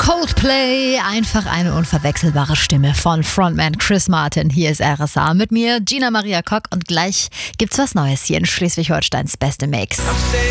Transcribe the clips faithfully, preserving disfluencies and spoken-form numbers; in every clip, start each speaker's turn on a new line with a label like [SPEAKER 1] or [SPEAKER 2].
[SPEAKER 1] Coldplay, einfach eine unverwechselbare Stimme von Frontman Chris Martin. Hier ist R S A mit mir, Gina Maria Kock, und gleich gibt's was Neues hier in Schleswig-Holsteins beste Mix.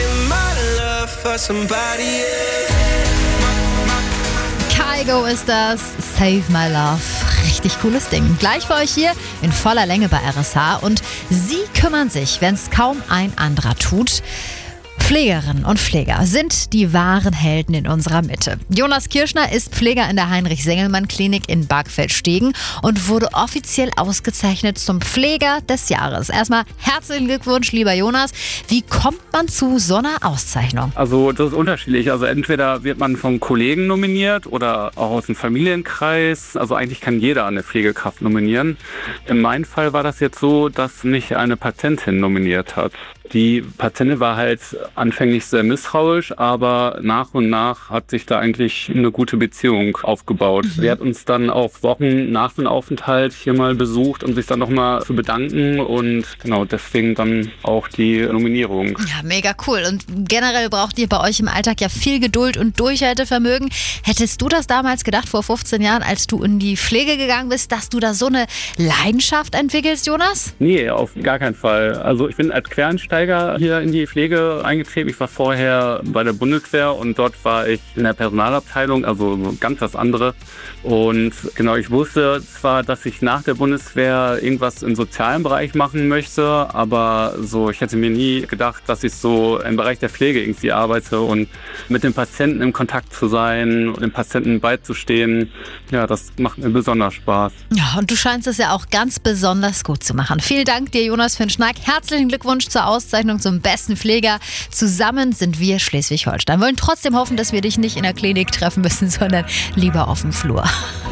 [SPEAKER 1] Kygo ist das, Save My Love. Richtig cooles Ding. Gleich für euch hier in voller Länge bei R S A, und sie kümmern sich, wenn es kaum ein anderer tut. Pflegerinnen und Pfleger sind die wahren Helden in unserer Mitte. Jonas Kirschner ist Pfleger in der Heinrich-Sengelmann-Klinik in Bargfeld-Stegen und wurde offiziell ausgezeichnet zum Pfleger des Jahres. Erstmal herzlichen Glückwunsch, lieber Jonas. Wie kommt man zu so einer Auszeichnung?
[SPEAKER 2] Also das ist unterschiedlich. Also entweder wird man von Kollegen nominiert oder auch aus dem Familienkreis. Also eigentlich kann jeder eine Pflegekraft nominieren. In meinem Fall war das jetzt so, dass mich eine Patientin nominiert hat. Die Patientin war halt anfänglich sehr misstrauisch, aber nach und nach hat sich da eigentlich eine gute Beziehung aufgebaut. Mhm. Sie hat uns dann auch Wochen nach dem Aufenthalt hier mal besucht, um sich dann nochmal zu bedanken, und genau deswegen dann auch die Nominierung.
[SPEAKER 1] Ja, mega cool. Und generell braucht ihr bei euch im Alltag ja viel Geduld und Durchhaltevermögen. Hättest du das damals gedacht, vor fünfzehn Jahren, als du in die Pflege gegangen bist, dass du da so eine Leidenschaft entwickelst, Jonas?
[SPEAKER 2] Nee, auf gar keinen Fall. Also ich bin als Quereinsteiger hier in die Pflege eingetreten. Ich war vorher bei der Bundeswehr und dort war ich in der Personalabteilung, also ganz was anderes. Und genau, ich wusste zwar, dass ich nach der Bundeswehr irgendwas im sozialen Bereich machen möchte, aber so, ich hätte mir nie gedacht, dass ich so im Bereich der Pflege irgendwie arbeite und mit den Patienten im Kontakt zu sein und den Patienten beizustehen. Ja, das macht mir besonders Spaß.
[SPEAKER 1] Ja, und du scheinst es ja auch ganz besonders gut zu machen. Vielen Dank dir, Jonas, für den Schnack. Herzlichen Glückwunsch zur Auszeichnung zum besten Pfleger. Zusammen sind wir Schleswig-Holstein. Wir wollen trotzdem hoffen, dass wir dich nicht in der Klinik treffen müssen, sondern lieber auf dem Flur.